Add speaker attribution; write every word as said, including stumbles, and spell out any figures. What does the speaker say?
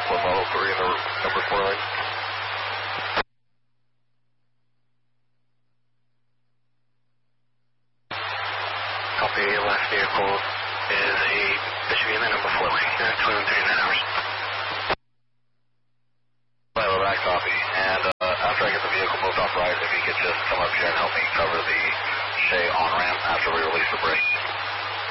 Speaker 1: One Model three in the number four lane. Copy, last vehicle is a, it should be in the number four lane, uh, twenty-one thirty-nine hours. Well, that copy, and uh, after I get the vehicle moved off right, if you could just come up here and help me cover the Shea on-ramp after we release the brake.